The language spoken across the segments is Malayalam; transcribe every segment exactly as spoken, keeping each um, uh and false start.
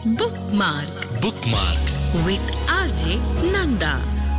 Bookmark Bookmark with R J Nanda.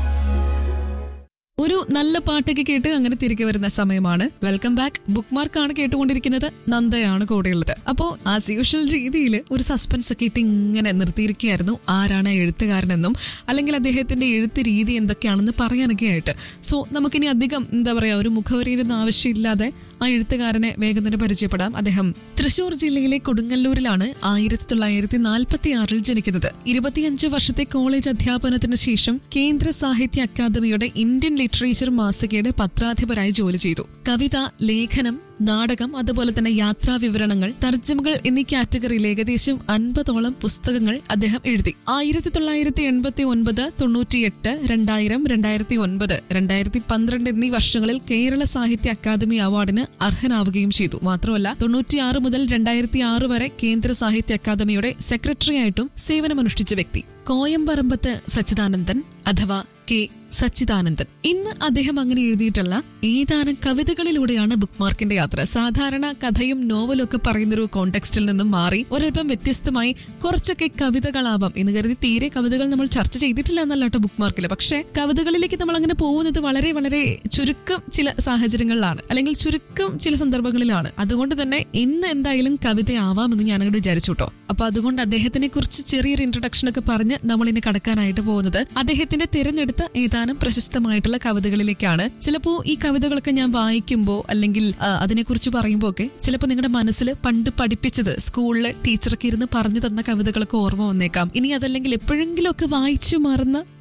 ഒരു നല്ല പാട്ടൊക്കെ കേട്ട് അങ്ങനെ തിരികെ വരുന്ന സമയമാണ്. Welcome back. ബുക്ക് മാർക്കാണ് കേട്ടുകൊണ്ടിരിക്കുന്നത്. നന്ദയാണ് കൂടെയുള്ളത്. അപ്പോ ആസ് യൂഷ്വൽ രീതിയിൽ ഒരു സസ്പെൻസ് ഒക്കെ ഇട്ട് ഇങ്ങനെ നിർത്തിയിരിക്കുകയായിരുന്നു ആരാണ് എഴുത്തുകാരനെന്നും അല്ലെങ്കിൽ അദ്ദേഹത്തിന്റെ എഴുത്ത് രീതി എന്തൊക്കെയാണെന്ന് പറയാനൊക്കെ ആയിട്ട്. സോ നമുക്കിനി അധികം എന്താ പറയാ ഒരു മുഖവരിയൊന്നും ആവശ്യമില്ലാതെ ആ എഴുത്തുകാരനെ വേഗം തന്നെ പരിചയപ്പെടാം. അദ്ദേഹം തൃശൂർ ജില്ലയിലെ കൊടുങ്ങല്ലൂരിലാണ് ആയിരത്തി തൊള്ളായിരത്തി നാൽപ്പത്തി ആറിൽ ജനിക്കുന്നത്. ഇരുപത്തിയഞ്ച് വർഷത്തെ കോളേജ് അധ്യാപനത്തിന് ശേഷം കേന്ദ്ര സാഹിത്യ അക്കാദമിയുടെ ഇന്ത്യൻ ലിറ്ററേച്ചർ മാസികയുടെ പത്രാധിപരായി ജോലി ചെയ്തു. കവിത, ലേഖനം, നാടകം, അതുപോലെ തന്നെ യാത്രാ വിവരണങ്ങൾ, തർജ്ജമകൾ എന്നീ കാറ്റഗറിയിൽ ഏകദേശം അൻപതോളം പുസ്തകങ്ങൾ അദ്ദേഹം എഴുതി. ആയിരത്തി തൊള്ളായിരത്തി എൺപത്തി ഒൻപത് തൊണ്ണൂറ്റിയെട്ട് രണ്ടായിരം രണ്ടായിരത്തി ഒൻപത് രണ്ടായിരത്തി പന്ത്രണ്ട് എന്നീ വർഷങ്ങളിൽ കേരള സാഹിത്യ അക്കാദമി അവാർഡിന് അർഹനാവുകയും ചെയ്തു. മാത്രമല്ല തൊണ്ണൂറ്റിയാറ് മുതൽ രണ്ടായിരത്തി ആറ് വരെ കേന്ദ്ര സാഹിത്യ അക്കാദമിയുടെ സെക്രട്ടറിയായിട്ടും സേവനമനുഷ്ഠിച്ച വ്യക്തി. കോയമ്പറമ്പത്ത് സച്ചിദാനന്ദൻ അഥവാ കെ സച്ചിദാനന്ദൻ. ഇന്ന് അദ്ദേഹം അങ്ങനെ എഴുതിയിട്ടുള്ള ഏതാനും കവിതകളിലൂടെയാണ് ബുക്ക് മാർക്കിന്റെ യാത്ര. സാധാരണ കഥയും നോവലും ഒക്കെ പറയുന്നൊരു കോണ്ടെക്സ്റ്റിൽ നിന്നും മാറി ഒരൽപ്പം വ്യത്യസ്തമായി കുറച്ചൊക്കെ കവിതകളാവാം എന്ന് കരുതി തീരെ കവിതകൾ നമ്മൾ ചർച്ച ചെയ്തിട്ടില്ല എന്നല്ല കേട്ടോ ബുക്ക് മാർക്കിൽ. പക്ഷെ കവിതകളിലേക്ക് നമ്മൾ അങ്ങനെ പോകുന്നത് വളരെ വളരെ ചുരുക്കം ചില സാഹചര്യങ്ങളിലാണ്, അല്ലെങ്കിൽ ചുരുക്കം ചില സന്ദർഭങ്ങളിലാണ്. അതുകൊണ്ട് തന്നെ ഇന്ന് എന്തായാലും കവിതയാവാമെന്ന് ഞാൻ അങ്ങോട്ട് വിചാരിച്ചു കേട്ടോ. അപ്പൊ അതുകൊണ്ട് അദ്ദേഹത്തിനെ കുറിച്ച് ചെറിയൊരു ഇൻട്രൊഡക്ഷൻ ഒക്കെ പറഞ്ഞ് നമ്മൾ ഇനി കടക്കാനായിട്ട് പോകുന്നത് അദ്ദേഹത്തിന്റെ തിരഞ്ഞെടുത്ത ഏതാനും പ്രശസ്തമായിട്ടുള്ള കവിതകളിലേക്കാണ്. ചിലപ്പോ ഈ കവിതകളൊക്കെ ഞാൻ വായിക്കുമ്പോ അല്ലെങ്കിൽ അതിനെക്കുറിച്ച് പറയുമ്പോ ഒക്കെ ചിലപ്പോൾ നിങ്ങളുടെ മനസ്സിൽ പണ്ട് പഠിപ്പിച്ചത് സ്കൂളിലെ ടീച്ചറൊക്കെ ഇരുന്ന് പറഞ്ഞു തന്ന കവിതകളൊക്കെ ഓർമ്മ വന്നേക്കാം. ഇനി അതല്ലെങ്കിൽ എപ്പോഴെങ്കിലും ഒക്കെ വായിച്ചു മറന്ന